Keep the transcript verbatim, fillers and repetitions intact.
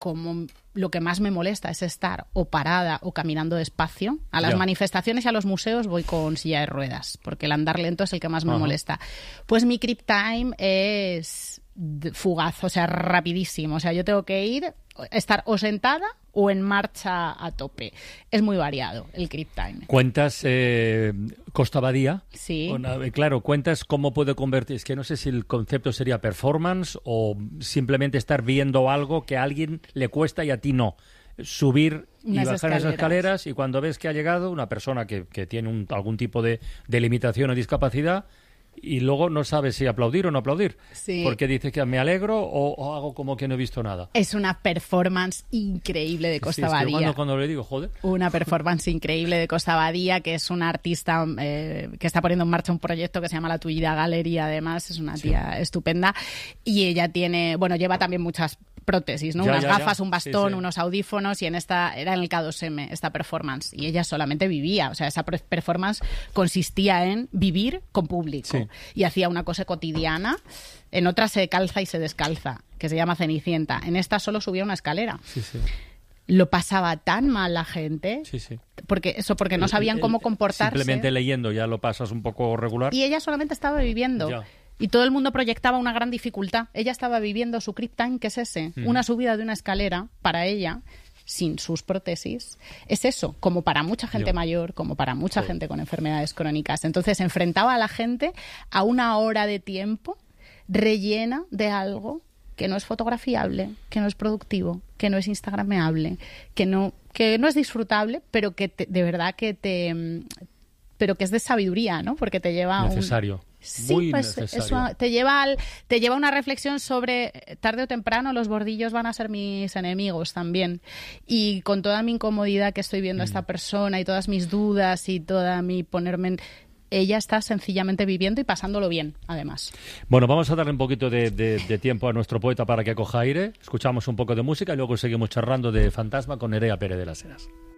como lo que más me molesta es estar o parada o caminando despacio, a las Ya. manifestaciones y a los museos voy con silla de ruedas, porque el andar lento es el que más me Ajá. molesta. Pues mi Crip Time es fugaz, o sea, rapidísimo. O sea, yo tengo que ir, estar o sentada o en marcha a tope. Es muy variado el Crip Time. Cuentas eh, Costa Badía. Sí. Una- claro, cuentas cómo puede convertir. Es que no sé si el concepto sería performance o simplemente estar viendo algo que a alguien le cuesta y a ti no. Subir y Unas bajar esas escaleras. escaleras y cuando ves que ha llegado una persona que, que tiene un- algún tipo de, de limitación o discapacidad y luego no sabes si aplaudir o no aplaudir. Sí. Porque dices que me alegro o, o hago como que no he visto nada. Es una performance increíble de Costa Sí, es que Badía. cuando, cuando le digo, joder, Una performance increíble de Costa Badía, que es una artista eh, que está poniendo en marcha un proyecto que se llama La Tullida Gallery, además, es una tía estupenda. Y ella tiene, bueno, lleva también muchas prótesis, ¿no? Ya, Unas ya, ya. gafas, un bastón, Sí, sí. unos audífonos, y en esta, era en el K dos M, esta performance. Y ella solamente vivía, o sea, esa pre- performance consistía en vivir con público. Sí. Y hacía una cosa cotidiana. En otra se calza y se descalza, que se llama Cenicienta. En esta solo subía una escalera. sí, sí, Lo pasaba tan mal la gente, sí, sí. porque eso porque no sabían El- cómo el- comportarse. Simplemente leyendo ya lo pasas un poco regular. Y ella solamente estaba viviendo. Ya. Y todo el mundo proyectaba una gran dificultad. Ella estaba viviendo su Crip Time, que es ese, Ujú. una subida de una escalera para ella, sin sus prótesis. Es eso, como para mucha gente Ya. mayor, como para mucha Joder. gente con enfermedades crónicas. Entonces enfrentaba a la gente a una hora de tiempo rellena de algo que no es fotografiable, que no es productivo, que no es instagrameable, que no, que no es disfrutable, pero que te- de verdad que te... mm, pero que es de sabiduría, ¿no? Porque te lleva a un... Necesario. Sí, Muy pues necesario. eso te lleva al, te lleva a una reflexión sobre eh, tarde o temprano los bordillos van a ser mis enemigos también. Y con toda mi incomodidad que estoy viendo a Mm. esta persona y todas mis dudas y toda mi ponerme en... Ella está sencillamente viviendo y pasándolo bien, además. Bueno, vamos a darle un poquito de, de- de tiempo a nuestro poeta para que coja aire. Escuchamos un poco de música y luego seguimos charlando de Fantasma con Nerea Pérez de las Heras.